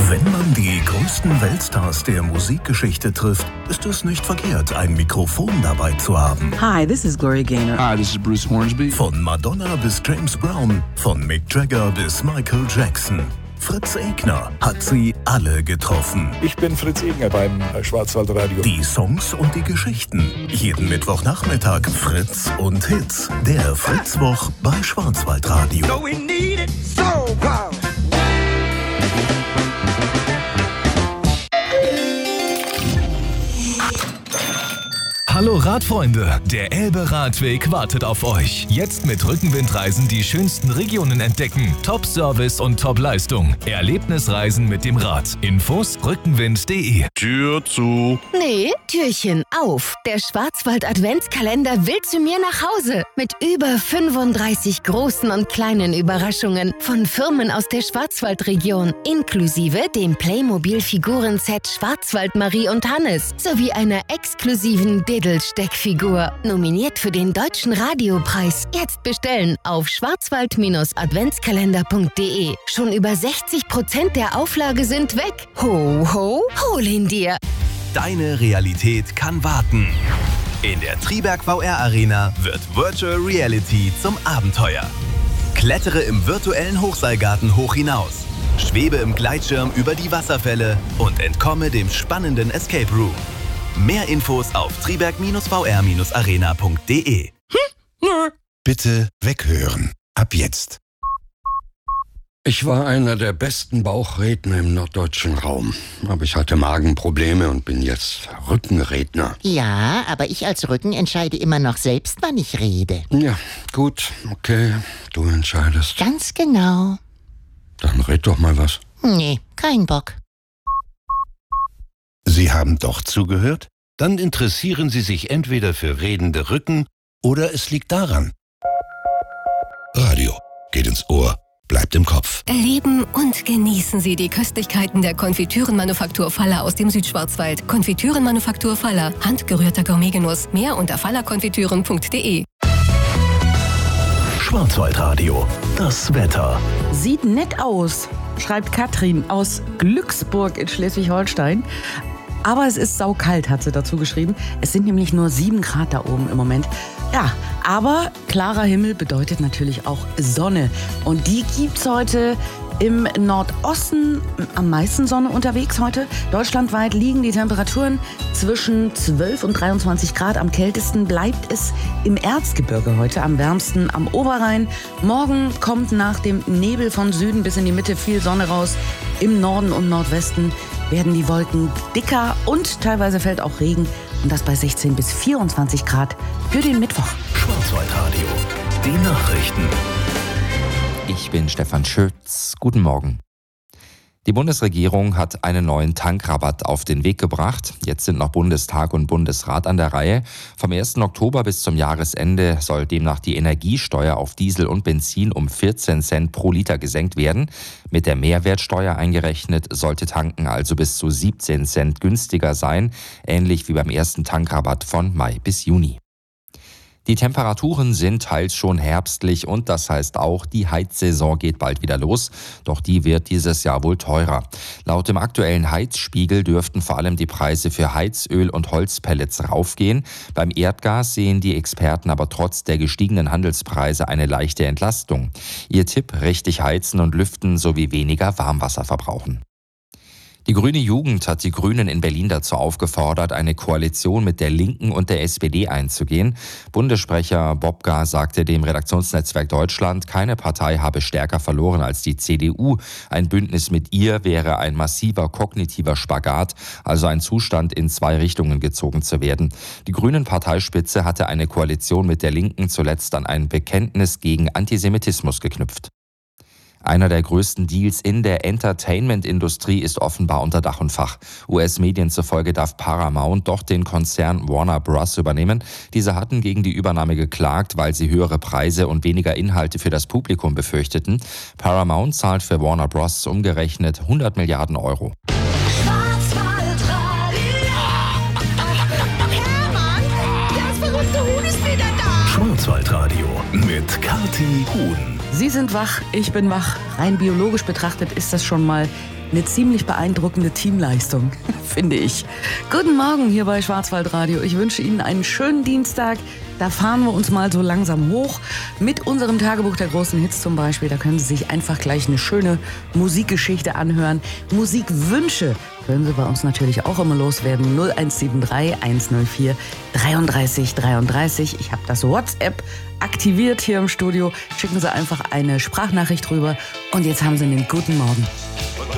Wenn man die größten Weltstars der Musikgeschichte trifft, ist es nicht verkehrt, ein Mikrofon dabei zu haben. Hi, this is Gloria Gaynor. Hi, this is Bruce Hornsby. Von Madonna bis James Brown, von Mick Jagger bis Michael Jackson. Fritz Egner hat sie alle getroffen. Ich bin Fritz Egner beim Schwarzwaldradio. Die Songs und die Geschichten. Jeden Mittwochnachmittag Fritz und Hits. Der Fritzwoch bei Schwarzwaldradio. So we need it so power. Hallo Radfreunde, der Elbe-Radweg wartet auf euch. Jetzt mit Rückenwindreisen die schönsten Regionen entdecken. Top-Service und Top-Leistung. Erlebnisreisen mit dem Rad. Infos rückenwind.de. Tür zu. Nee, Türchen auf. Der Schwarzwald-Adventskalender will zu mir nach Hause. Mit über 35 großen und kleinen Überraschungen von Firmen aus der Schwarzwaldregion. Inklusive dem Playmobil-Figuren-Set Schwarzwald Marie und Hannes. Sowie einer exklusiven Diddle-Steckfigur. Nominiert für den Deutschen Radiopreis. Jetzt bestellen auf schwarzwald-adventskalender.de. Schon über 60% der Auflage sind weg. Ho, ho, hol ihn dir. Deine Realität kann warten. In der Triberg VR Arena wird Virtual Reality zum Abenteuer. Klettere im virtuellen Hochseilgarten hoch hinaus. Schwebe im Gleitschirm über die Wasserfälle und entkomme dem spannenden Escape Room. Mehr Infos auf triberg-vr-arena.de. Bitte weghören. Ab jetzt. Ich war einer der besten Bauchredner im norddeutschen Raum. Aber ich hatte Magenprobleme und bin jetzt Rückenredner. Ja, aber ich als Rücken entscheide immer noch selbst, wann ich rede. Ja, gut, okay, du entscheidest. Ganz genau. Dann red doch mal was. Nee, kein Bock. Sie haben doch zugehört? Dann interessieren Sie sich entweder für redende Rücken oder es liegt daran. Radio geht ins Ohr, bleibt im Kopf. Erleben und genießen Sie die Köstlichkeiten der Konfitürenmanufaktur Faller aus dem Südschwarzwald. Konfitürenmanufaktur Faller, handgerührter Gourmetgenuss. Mehr unter fallerkonfitüren.de. Schwarzwaldradio, das Wetter. Sieht nett aus, schreibt Katrin aus Glücksburg in Schleswig-Holstein. Aber es ist saukalt, hat sie dazu geschrieben. Es sind nämlich nur 7 Grad da oben im Moment. Ja, aber klarer Himmel bedeutet natürlich auch Sonne. Und die gibt's heute im Nordosten, am meisten Sonne unterwegs heute. Deutschlandweit liegen die Temperaturen zwischen 12 und 23 Grad. Am kältesten bleibt es im Erzgebirge heute, am wärmsten am Oberrhein. Morgen kommt nach dem Nebel von Süden bis in die Mitte viel Sonne raus. Im Norden und Nordwesten werden die Wolken dicker und teilweise fällt auch Regen. Und das bei 16 bis 24 Grad für den Mittwoch. Schwarzwaldradio, die Nachrichten. Ich bin Stefan Schütz. Guten Morgen. Die Bundesregierung hat einen neuen Tankrabatt auf den Weg gebracht. Jetzt sind noch Bundestag und Bundesrat an der Reihe. Vom 1. Oktober bis zum Jahresende soll demnach die Energiesteuer auf Diesel und Benzin um 14 Cent pro Liter gesenkt werden. Mit der Mehrwertsteuer eingerechnet sollte Tanken also bis zu 17 Cent günstiger sein, ähnlich wie beim ersten Tankrabatt von Mai bis Juni. Die Temperaturen sind teils schon herbstlich und das heißt auch, die Heizsaison geht bald wieder los. Doch die wird dieses Jahr wohl teurer. Laut dem aktuellen Heizspiegel dürften vor allem die Preise für Heizöl und Holzpellets raufgehen. Beim Erdgas sehen die Experten aber trotz der gestiegenen Handelspreise eine leichte Entlastung. Ihr Tipp: richtig heizen und lüften sowie weniger Warmwasser verbrauchen. Die Grüne Jugend hat die Grünen in Berlin dazu aufgefordert, eine Koalition mit der Linken und der SPD einzugehen. Bundessprecher Bobka sagte dem Redaktionsnetzwerk Deutschland, keine Partei habe stärker verloren als die CDU. Ein Bündnis mit ihr wäre ein massiver kognitiver Spagat, also ein Zustand, in 2 Richtungen gezogen zu werden. Die Grünen-Parteispitze hatte eine Koalition mit der Linken zuletzt an ein Bekenntnis gegen Antisemitismus geknüpft. Einer der größten Deals in der Entertainment-Industrie ist offenbar unter Dach und Fach. US-Medien zufolge darf Paramount doch den Konzern Warner Bros. Übernehmen. Diese hatten gegen die Übernahme geklagt, weil sie höhere Preise und weniger Inhalte für das Publikum befürchteten. Paramount zahlt für Warner Bros. Umgerechnet 100 Milliarden Euro. Schwarzwaldradio mit Kathi Huhn. Sie sind wach, ich bin wach. Rein biologisch betrachtet ist das schon mal eine ziemlich beeindruckende Teamleistung, finde ich. Guten Morgen hier bei Schwarzwaldradio. Ich wünsche Ihnen einen schönen Dienstag. Da fahren wir uns mal so langsam hoch mit unserem Tagebuch der großen Hits zum Beispiel. Da können Sie sich einfach gleich eine schöne Musikgeschichte anhören. Musikwünsche können Sie bei uns natürlich auch immer loswerden. 0173 104 33 33. Ich habe das WhatsApp aktiviert hier im Studio. Schicken Sie einfach eine Sprachnachricht rüber. Und jetzt haben Sie einen guten Morgen.